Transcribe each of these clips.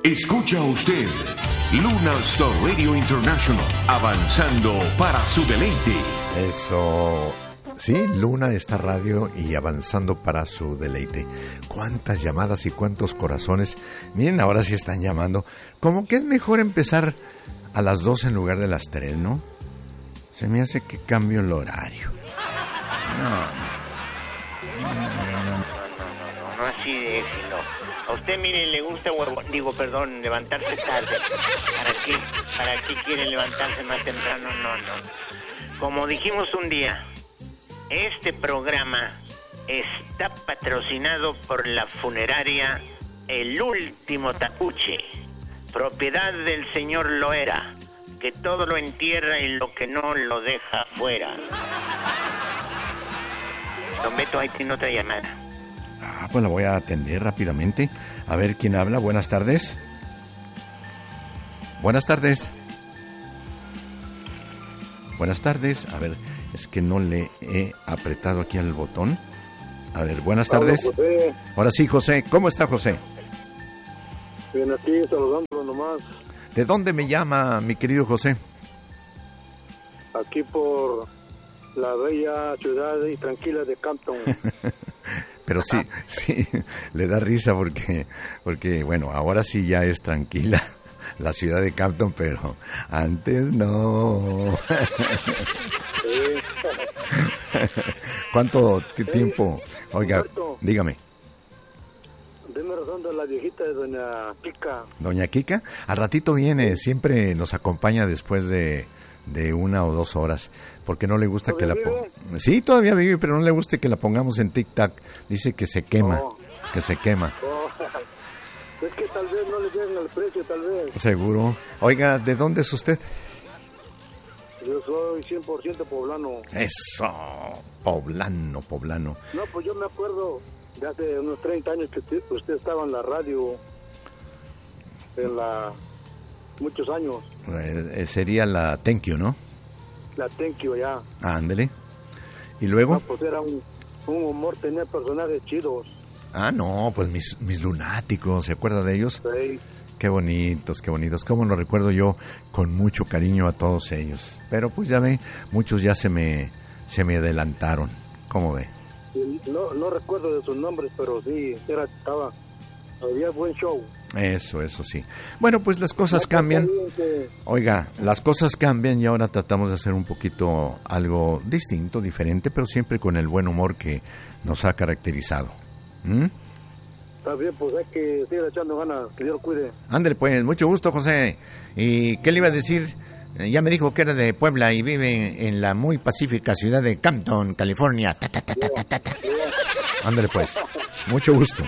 Escucha usted Luna Star Radio International, avanzando para su deleite. Eso, sí, Luna Star Radio y avanzando para su deleite. Cuántas llamadas y cuántos corazones. Miren, ahora sí están llamando. Como que es mejor empezar a las 2 en lugar de las 3, ¿no? Se me hace que cambio el horario. No así déjelo. A usted, mire, le gusta levantarse tarde. ¿Para qué quiere levantarse más temprano? No. Como dijimos un día, este programa está patrocinado por la funeraria El Último Tapuche, propiedad del señor Loera, que todo lo entierra y lo que no lo deja fuera. Don Beto, ahí tiene otra llamada. Pues la voy a atender rápidamente. A ver quién habla. Buenas tardes. Buenas tardes. Buenas tardes. A ver, es que no le he apretado aquí al botón. A ver, buenas tardes. José. Ahora sí, José. ¿Cómo está, José? Bien, aquí saludándolo nomás. ¿De dónde me llama, mi querido José? Aquí por la bella ciudad y tranquila de Campton. Pero sí, le da risa porque, bueno, ahora sí ya es tranquila la ciudad de Campton, pero antes no. ¿Cuánto tiempo? Oiga, dígame. Dime razón de la viejita de Doña Kika. Doña Kika, al ratito viene, siempre nos acompaña después de 1 o 2 horas, porque no le gusta que la sí, todavía vive, pero no le gusta que la pongamos en TikTok. Dice que se quema, que se quema. Es que tal vez no le lleguen al precio, tal vez. Seguro. Oiga, ¿de dónde es usted? Yo soy 100% poblano. Eso, poblano. No, pues yo me acuerdo de hace unos 30 años que usted estaba en la radio, muchos años. Sería la Thank You, ¿no? La Thank You, ya. Ándele. ¿Y luego? No, pues era un humor, tenía personajes chidos. No, pues mis lunáticos, ¿se acuerda de ellos? Sí. Qué bonitos. Cómo lo recuerdo yo con mucho cariño a todos ellos. Pero pues ya ve, muchos ya se me adelantaron. ¿Cómo ve? No recuerdo de sus nombres, pero sí, había buen show. Eso sí. Bueno, pues las cosas cambian. Oiga, las cosas cambian y ahora tratamos de hacer un poquito algo distinto, diferente, pero siempre con el buen humor que nos ha caracterizado. Está bien, pues hay que seguir echando ganas, que Dios cuide. Ándale, pues, mucho gusto, José. ¿Y qué le iba a decir? Ya me dijo que era de Puebla y vive en la muy pacífica ciudad de Campton, California. Ándale, pues, mucho gusto.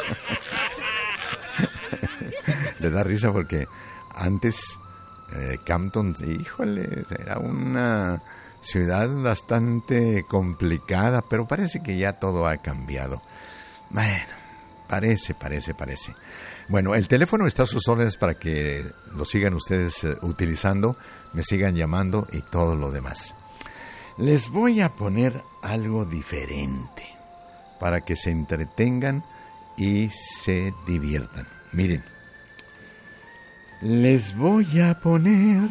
Le da risa porque antes Campton, híjole, era una ciudad bastante complicada, pero parece que ya todo ha cambiado. Bueno, parece. Bueno, el teléfono está a sus órdenes para que lo sigan ustedes utilizando, me sigan llamando y todo lo demás. Les voy a poner algo diferente para que se entretengan y se diviertan. Miren, les voy a poner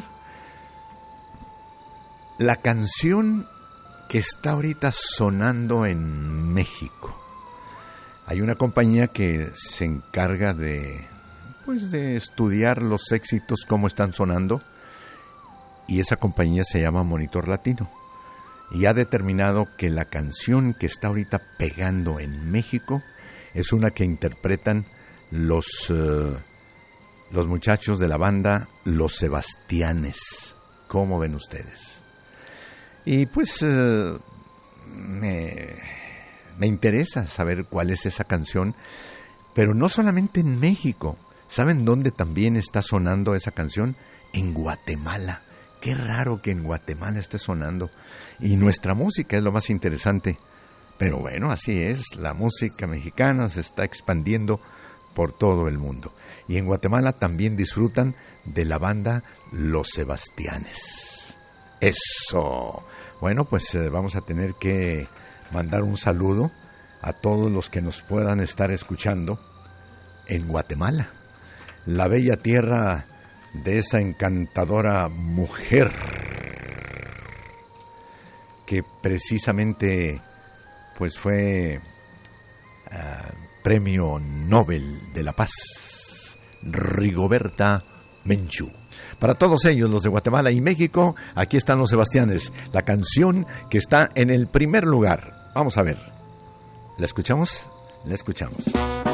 la canción que está ahorita sonando en México. Hay una compañía que se encarga de estudiar los éxitos, cómo están sonando, y esa compañía se llama Monitor Latino. Y ha determinado que la canción que está ahorita pegando en México es una que interpretan los muchachos de la banda Los Sebastianes. ¿Cómo ven ustedes? Y pues me interesa saber cuál es esa canción, pero no solamente en México. ¿Saben dónde también está sonando esa canción? En Guatemala. Qué raro que en Guatemala esté sonando. Y nuestra música es lo más interesante. Pero bueno, así es. La música mexicana se está expandiendo por todo el mundo. Y en Guatemala también disfrutan de la banda Los Sebastianes. ¡Eso! Bueno, pues vamos a tener que mandar un saludo a todos los que nos puedan estar escuchando en Guatemala. la bella tierra de esa encantadora mujer que precisamente pues fue Premio Nobel de la Paz, Rigoberta Menchú. Para todos ellos, los de Guatemala y México, aquí están los Sebastianes, la canción que está en el primer lugar. Vamos a ver. ¿La escuchamos? La escuchamos.